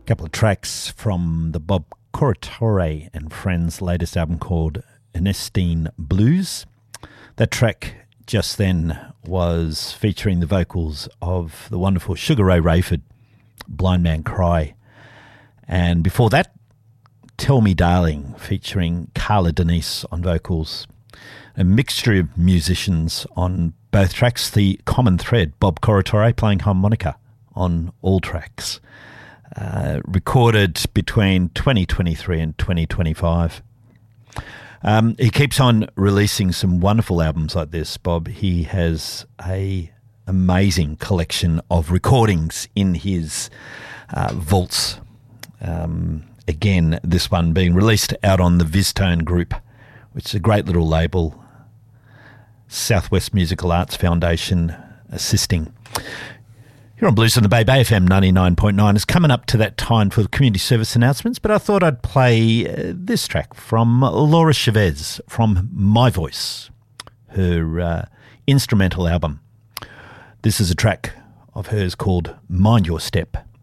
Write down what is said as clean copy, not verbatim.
Couple of tracks from the Bob Corritore and Friends' latest album called Ernestine Blues. That track just then was featuring the vocals of the wonderful Sugar Ray Rayford, Blind Man Cry. And before that, Tell Me Darling, featuring Carla Denise on vocals. A mixture of musicians on both tracks. The common thread, Bob Corritore playing harmonica on all tracks. Recorded between 2023 and 2025. He keeps on releasing some wonderful albums like this, Bob. He has a amazing collection of recordings in his vaults. Again, this one being released out on the Vistone Group, which is a great little label. Southwest Musical Arts Foundation assisting. Here on Blues on the Bay, Bay FM 99.9 is coming up to that time for the community service announcements, but I thought I'd play this track from Laura Chavez from My Voice, her instrumental album. This is a track of hers called Mind Your Step.